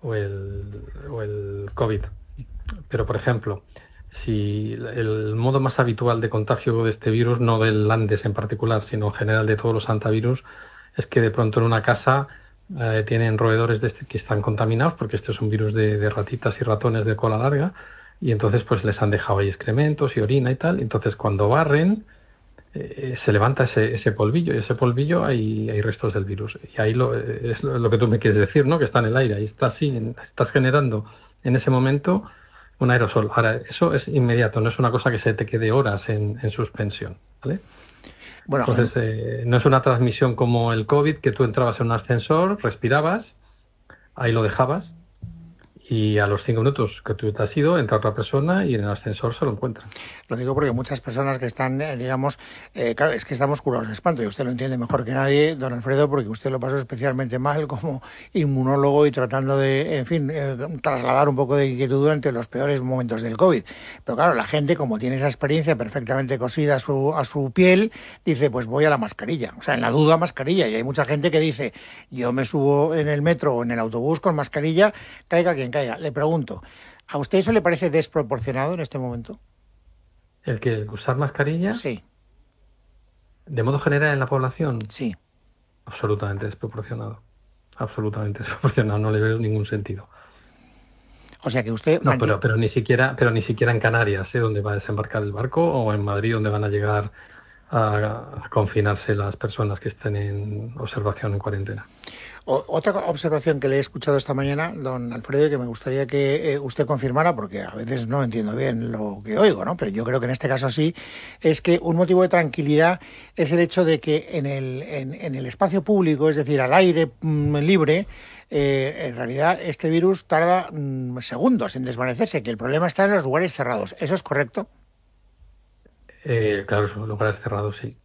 o el COVID. Pero, por ejemplo, si el modo más habitual de contagio de este virus, no del Andes en particular, sino en general de todos los hantavirus, es que de pronto en una casa tienen roedores que están contaminados, porque este es un virus de ratitas y ratones de cola larga, y entonces pues les han dejado ahí excrementos y orina y tal. Entonces cuando barren, se levanta ese polvillo, y ese polvillo hay restos del virus. Y ahí es lo que tú me quieres decir, ¿no? Que está en el aire, ahí está así, estás generando en ese momento un aerosol. Ahora, eso es inmediato, no es una cosa que se te quede horas en suspensión, ¿vale? Bueno, Entonces, no es una transmisión como el COVID, que tú entrabas en un ascensor, respirabas, ahí lo dejabas, y a los 5 minutos que tú te has ido, entra otra persona y en el ascensor se lo encuentra. lo digo porque muchas personas que están, digamos, claro, es que estamos curados de espanto, y usted lo entiende mejor que nadie, don Alfredo, porque usted lo pasó especialmente mal como inmunólogo y tratando de, en fin, trasladar un poco de inquietud durante los peores momentos del COVID. Pero claro, la gente, como tiene esa experiencia perfectamente cosida a su piel, dice, pues voy a la mascarilla. O sea, en la duda, mascarilla. Y hay mucha gente que dice, yo me subo en el metro o en el autobús con mascarilla, caiga quien caiga. Le pregunto, ¿a usted eso le parece desproporcionado en este momento? El que usar mascarilla, Sí, de modo general en la población, sí. absolutamente desproporcionado. Absolutamente desproporcionado, no le veo ningún sentido. O sea que usted No, pero ni siquiera en Canarias, donde va a desembarcar el barco, o en Madrid, donde van a llegar a confinarse las personas que estén en observación en cuarentena. Otra observación que le he escuchado esta mañana, don Alfredo, y que me gustaría que usted confirmara, porque a veces no entiendo bien lo que oigo, ¿no? Pero yo creo que en este caso sí, es que un motivo de tranquilidad es el hecho de que en el espacio público, es decir, al aire libre, en realidad este virus tarda segundos en desvanecerse, que el problema está en los lugares cerrados. ¿Eso es correcto? Claro, son lugares cerrados, sí.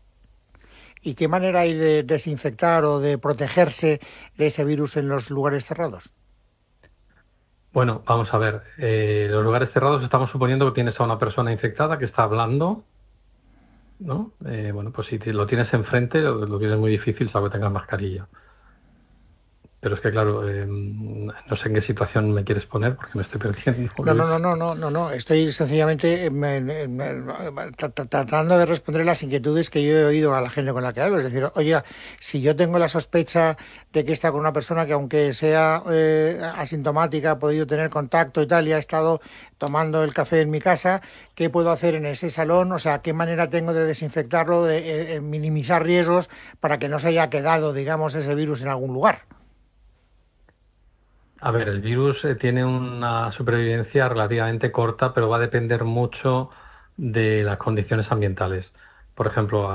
¿Y qué manera hay de desinfectar o de protegerse de ese virus en los lugares cerrados? Bueno, vamos a ver. Los lugares cerrados estamos suponiendo que tienes a una persona infectada que está hablando, ¿no? Bueno, pues si lo tienes enfrente, lo tienes muy difícil, salvo que tengas mascarilla. Pero es que, claro, no sé en qué situación me quieres poner porque me estoy perdiendo, No, no, Luis. no, no, no, no, no. Estoy sencillamente tratando de responder las inquietudes que yo he oído a la gente con la que hablo. Es decir, oye, si yo tengo la sospecha de que está con una persona que, aunque sea asintomática, ha podido tener contacto y tal, y ha estado tomando el café en mi casa, ¿qué puedo hacer en ese salón? O sea, ¿qué manera tengo de desinfectarlo, de minimizar riesgos para que no se haya quedado, digamos, ese virus en algún lugar? A ver, el virus tiene una supervivencia relativamente corta, pero va a depender mucho de las condiciones ambientales. Por ejemplo,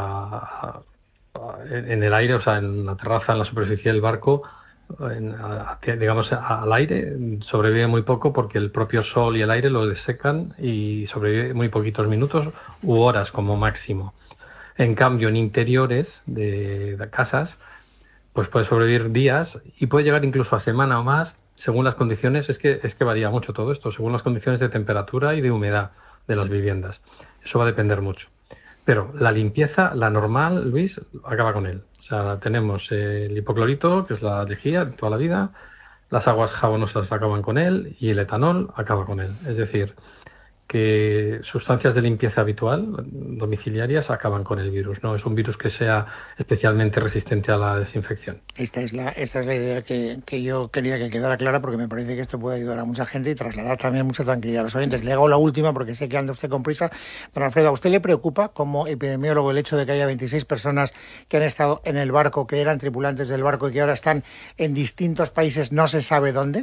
en el aire, o sea, en la terraza, en la superficie del barco, digamos, al aire sobrevive muy poco porque el propio sol y el aire lo desecan y sobrevive muy poquitos minutos u horas como máximo. En cambio, en interiores de casas, pues puede sobrevivir días y puede llegar incluso a semana o más, según las condiciones. Es que varía mucho todo esto, según las condiciones de temperatura y de humedad de las viviendas. Eso va a depender mucho. Pero la limpieza, la normal, Luis, acaba con él. O sea, tenemos el hipoclorito, que es la lejía de toda la vida, las aguas jabonosas acaban con él y el etanol acaba con él. Es decir, que sustancias de limpieza habitual, domiciliarias, acaban con el virus. No es un virus que sea especialmente resistente a la desinfección. Esta es la idea que yo quería que quedara clara, porque me parece que esto puede ayudar a mucha gente y trasladar también mucha tranquilidad a los oyentes. Le hago la última porque sé que anda usted con prisa. Don Alfredo, ¿a usted le preocupa como epidemiólogo el hecho de que haya 26 personas que han estado en el barco, que eran tripulantes del barco y que ahora están en distintos países, no se sabe dónde?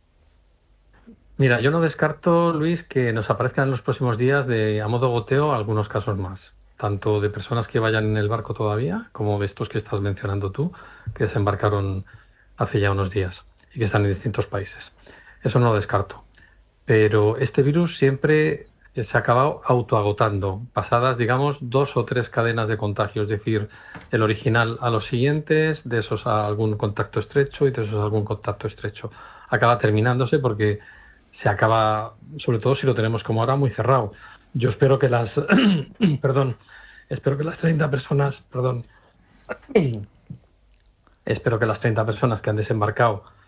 Mira, yo no descarto, Luis, que nos aparezcan en los próximos días a modo goteo algunos casos más, tanto de personas que vayan en el barco todavía, como de estos que estás mencionando tú, que desembarcaron hace ya unos días y que están en distintos países. Eso no lo descarto. Pero este virus siempre se ha acabado autoagotando, pasadas, digamos, 2 o 3 cadenas de contagio, es decir, el original a los siguientes, de esos a algún contacto estrecho y de esos a algún contacto estrecho. Acaba terminándose porque se acaba, sobre todo si lo tenemos como ahora, muy cerrado. Yo espero que perdón, espero que las 30 personas, perdón, espero que las 30 personas que han desembarcado